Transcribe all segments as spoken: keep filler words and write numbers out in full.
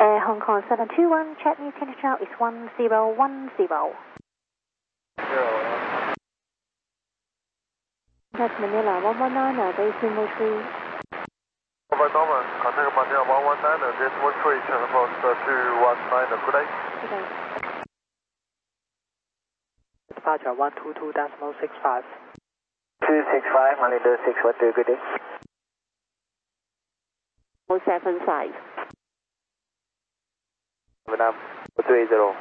Air Hong Kong seven two one, check new temperature is one zero one zero. Zero. That's Manila one one nine, decimal three. Over Norman, contact Manila one one nine, decimal three, transport two one nine, good day. Good day. Departure one two two decimal six five. two six five, Manila six one two, good day. one seven five. Vietnam three zero.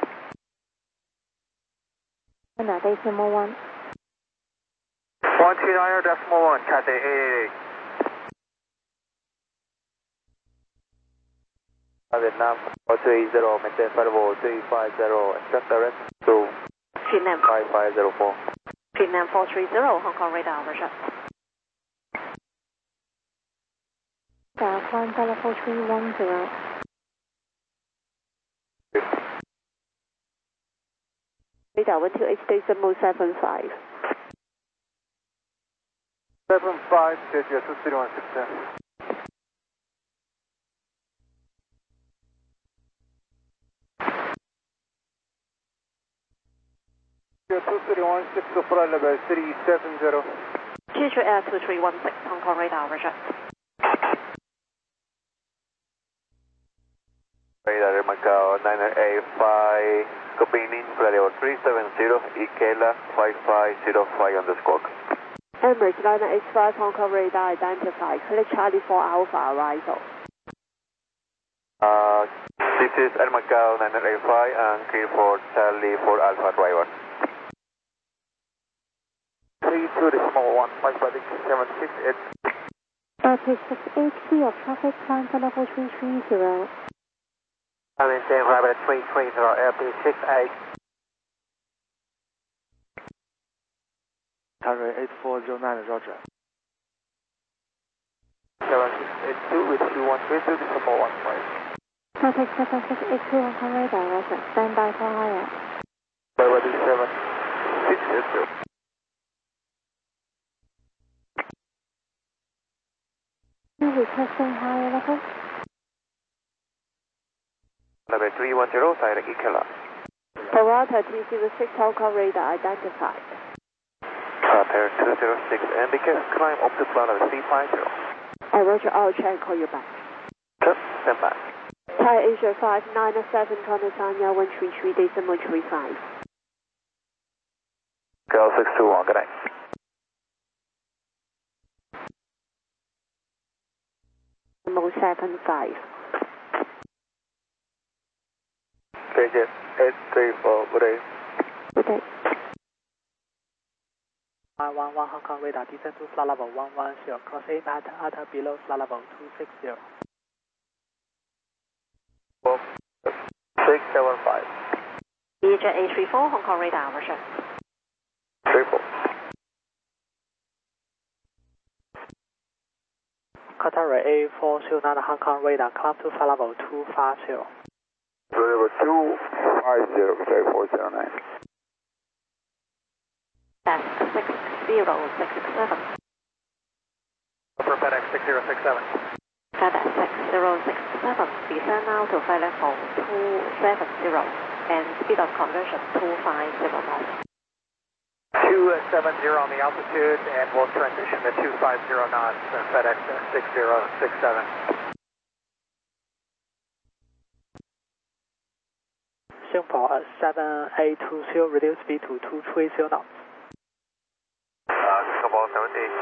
Manila decimal one. one two nine decimal one, Cathay eight eight eight. Vietnam three zero, maintain flight three five zero, instruct direct to Vietnam five five zero four. Vietnam four three zero, Hong Kong radar, roger. South one, Delta four three one zero. Radar one two eight decimal seven five. seven five, J G S two three one six ten. two three one six, flight level three seven zero. Future Air two three one six, Hong Kong radar, roger. Radar Macau nine eight five, copying flight level three seven zero, Ikela five five zero five on the squawk. Emirates nine eight five, Hong Kong radar identified, click Charlie four Alpha arrival. Uh, this is Air Macau nine eight five and clear for Charlie four Alpha driver. three two decimal one, five five seven six eight. Airport six eight, clear of traffic, climb to level three three zero. I maintain flight level three three zero, Airport six eight. Tower eight four zero nine, roger. seven six eight two with two one three two decimal one five. Traffic seven six eight two, Hong Kong radar, roger. Stand by for higher. Level seven six eight two. Requesting higher level. Level three one zero, direct Ikela. Parata T zero six, Hong Kong radar identified. Qatar two zero six, indicate climb up to flight level three five zero. Oh, roger, I'll try and call you back. Good, stand by. Thai Asia five nine seven, Conatanya one three three, decimal three five. Girl six two one, good night. Decimal seven five. K J eight three four, good day. Good day. one one one Hong Kong radar, descend to flight level one one zero, cross eight at, at below flight level two six zero. six seven five. E J A three four, Hong Kong radar, roger. three four. Qatar A four zero nine, Hong Kong radar, climb to flight level two five zero. Level two five zero, J four zero nine. That's six zero six seven. Upper FedEx six zero six seven. FedEx six zero six seven, descend now to flight level two seven zero and speed of conversion two five zero knots. two seven zero on the altitude and we'll transition to two five zero knots and FedEx six zero six seven. Singapore seven eight two zero, reduce speed to two three zero knots.